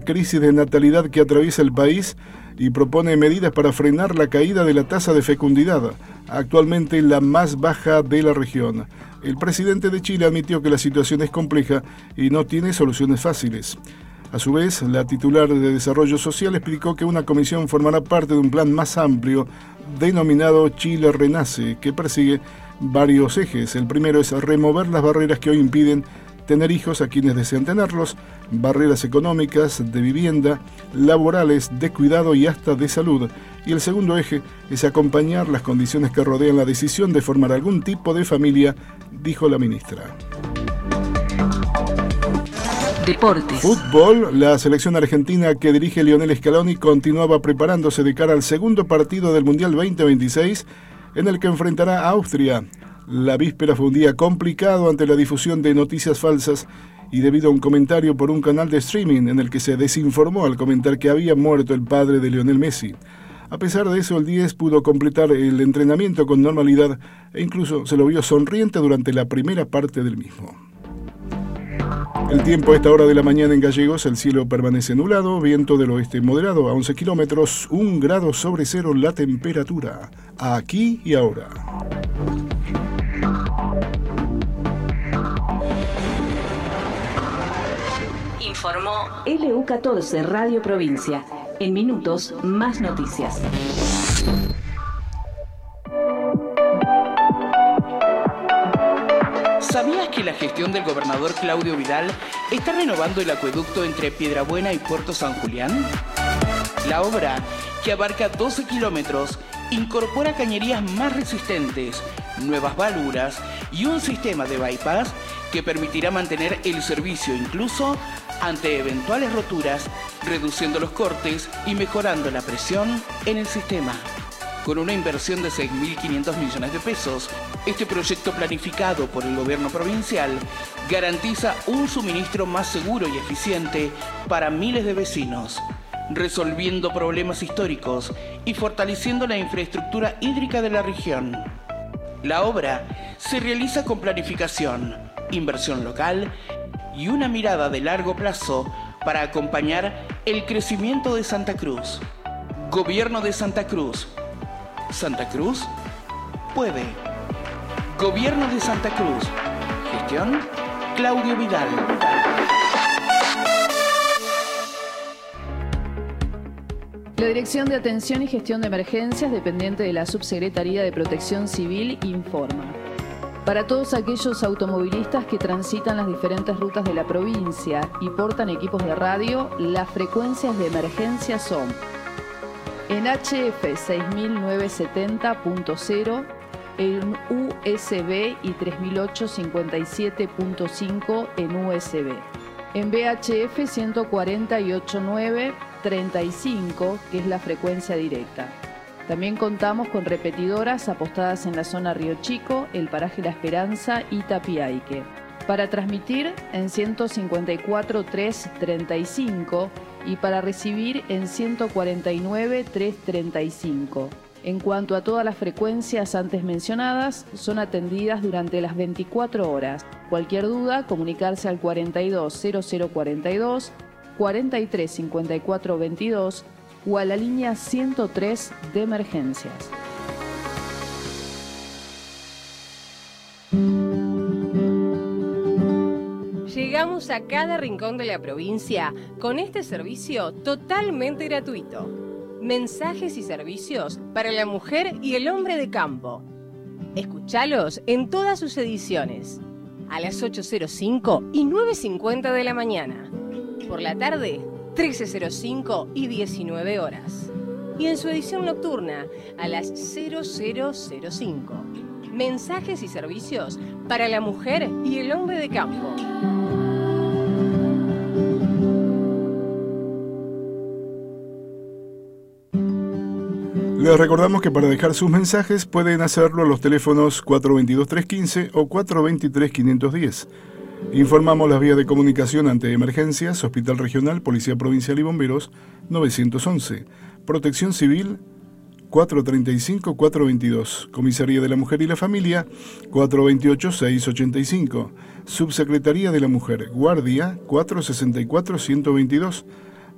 crisis de natalidad que atraviesa el país y propone medidas para frenar la caída de la tasa de fecundidad, actualmente la más baja de la región. El presidente de Chile admitió que la situación es compleja y no tiene soluciones fáciles. A su vez, la titular de Desarrollo Social explicó que una comisión formará parte de un plan más amplio denominado Chile Renace, que persigue varios ejes. El primero es remover las barreras que hoy impiden tener hijos a quienes desean tenerlos, barreras económicas, de vivienda, laborales, de cuidado y hasta de salud. Y el segundo eje es acompañar las condiciones que rodean la decisión de formar algún tipo de familia, dijo la ministra. Deportes. Fútbol. La selección argentina que dirige Lionel Scaloni continuaba preparándose de cara al segundo partido del Mundial 2026, en el que enfrentará a Austria. La víspera fue un día complicado ante la difusión de noticias falsas y debido a un comentario por un canal de streaming en el que se desinformó al comentar que había muerto el padre de Lionel Messi. A pesar de eso, el 10 pudo completar el entrenamiento con normalidad e incluso se lo vio sonriente durante la primera parte del mismo. El tiempo a esta hora de la mañana en Gallegos, el cielo permanece nublado, viento del oeste moderado a 11 kilómetros, 1 grado sobre cero la temperatura, aquí y ahora. Informó LU14 Radio Provincia. En minutos, más noticias. ¿Sabías que la gestión del gobernador Claudio Vidal está renovando el acueducto entre Piedrabuena y Puerto San Julián? La obra, que abarca 12 kilómetros, incorpora cañerías más resistentes, nuevas válvulas y un sistema de bypass que permitirá mantener el servicio incluso ante eventuales roturas, reduciendo los cortes y mejorando la presión en el sistema. Con una inversión de 6.500 millones de pesos, este proyecto planificado por el gobierno provincial garantiza un suministro más seguro y eficiente para miles de vecinos, resolviendo problemas históricos y fortaleciendo la infraestructura hídrica de la región. La obra se realiza con planificación, inversión local y una mirada de largo plazo para acompañar el crecimiento de Santa Cruz. Gobierno de Santa Cruz. Santa Cruz puede. Gobierno de Santa Cruz. Gestión Claudio Vidal. La Dirección de Atención y Gestión de Emergencias, dependiente de la Subsecretaría de Protección Civil, informa. Para todos aquellos automovilistas que transitan las diferentes rutas de la provincia y portan equipos de radio, las frecuencias de emergencia son: en HF 6970.0, en USB y 3857.5 en USB. En VHF 148.935, que es la frecuencia directa. También contamos con repetidoras apostadas en la zona Río Chico, el paraje La Esperanza y Tapiaique. Para transmitir en 154.335 y para recibir en 149.335. En cuanto a todas las frecuencias antes mencionadas, son atendidas durante las 24 horas. Cualquier duda, comunicarse al 420042, 435422 o a la línea 103 de emergencias. Llegamos a cada rincón de la provincia con este servicio totalmente gratuito. Mensajes y servicios para la mujer y el hombre de campo. Escuchalos en todas sus ediciones, a las 8:05 y 9:50 de la mañana. Por la tarde, 13:05 y 19 horas. Y en su edición nocturna, a las 00:05. Mensajes y servicios para la mujer y el hombre de campo. Les recordamos que para dejar sus mensajes pueden hacerlo a los teléfonos 422-315 o 423-510. Informamos las vías de comunicación ante emergencias, Hospital Regional, Policía Provincial y Bomberos, 911. Protección Civil, 435-422. Comisaría de la Mujer y la Familia, 428-685. Subsecretaría de la Mujer, Guardia, 464-122.